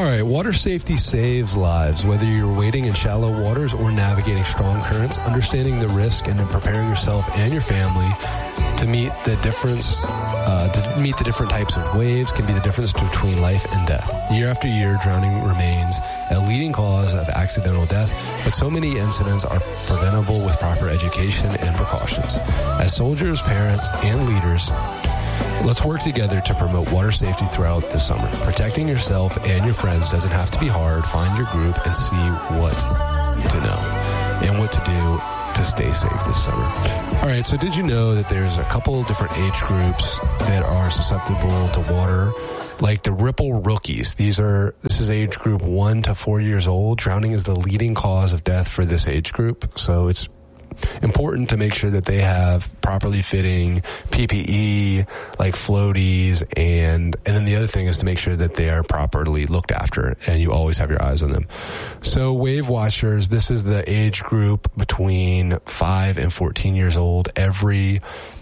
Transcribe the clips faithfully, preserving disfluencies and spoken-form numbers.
All right, water safety saves lives. Whether you're wading in shallow waters or navigating strong currents, understanding the risk and then preparing yourself and your family to meet the difference, uh, to meet the different types of waves can be the difference between life and death. Year after year, drowning remains a leading cause of accidental death, but so many incidents are preventable with proper education and precautions. As soldiers, parents, and leaders, let's work together to promote water safety throughout the summer. Protecting yourself and your friends doesn't have to be hard. Find your group and see what to know and what to do to stay safe this summer. All right, so did you know that there's a couple of different age groups that are susceptible to water? Like the Ripple Rookies. These are, this is age group one to four years old. Drowning is the leading cause of death for this age group. So it's important to make sure that they have properly fitting P P E, like floaties, and and then the other thing is to make sure that they are properly looked after, and you always have your eyes on them. So Wave Watchers, this is the age group between five and fourteen years old. Every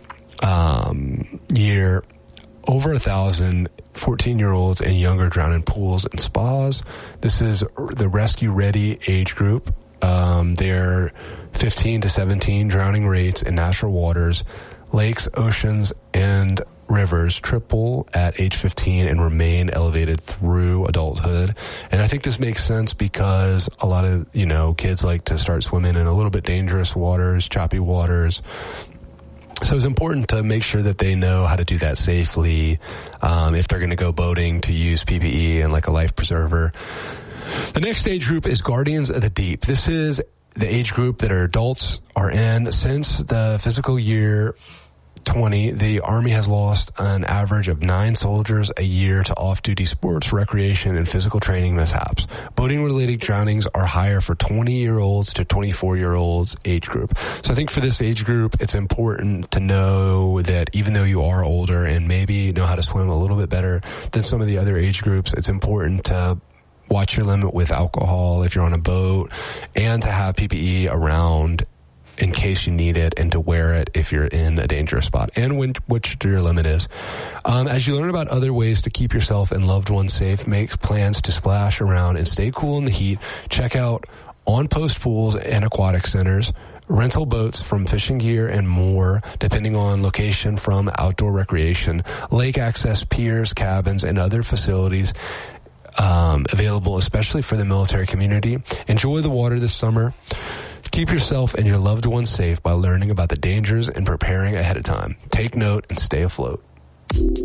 um, year, over a thousand fourteen-year-olds and younger drown in pools and spas. This is the Rescue Ready age group. Um, they're fifteen to seventeen. Drowning rates in natural waters, lakes, oceans, and rivers triple at age fifteen and remain elevated through adulthood. And I think this makes sense because a lot of, you know, kids like to start swimming in a little bit dangerous waters, choppy waters. So it's important to make sure that they know how to do that safely. Um, if they're going to go boating, to use P P E and like a life preserver. The next age group is Guardians of the Deep. This is the age group that our adults are in. Since the fiscal year twenty, the Army has lost an average of nine soldiers a year to off-duty sports, recreation, and physical training mishaps. Boating-related drownings are higher for twenty-year-olds to twenty-four-year-olds age group. So I think for this age group, it's important to know that even though you are older and maybe know how to swim a little bit better than some of the other age groups, it's important to watch your limit with alcohol if you're on a boat, and to have P P E around in case you need it, and to wear it if you're in a dangerous spot, and when, what your limit is. Um, as you learn about other ways to keep yourself and loved ones safe, make plans to splash around and stay cool in the heat. Check out on-post pools and aquatic centers, rental boats from Fishing Gear, and more, depending on location, from outdoor recreation, lake access, piers, cabins, and other facilities Um, available especially for the military community. Enjoy the water this summer. Keep yourself and your loved ones safe by learning about the dangers and preparing ahead of time. Take note and stay afloat.